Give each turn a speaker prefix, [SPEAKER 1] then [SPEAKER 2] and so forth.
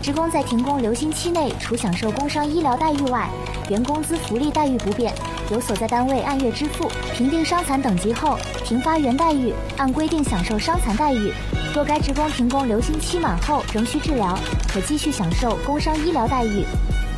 [SPEAKER 1] 职工在停工留薪期内，除享受工伤医疗待遇外，原工资福利待遇不变，由所在单位按月支付。评定伤残等级后，停发原待遇，按规定享受伤残待遇。若该职工停工留薪期满后仍需治疗，可继续享受工伤医疗待遇。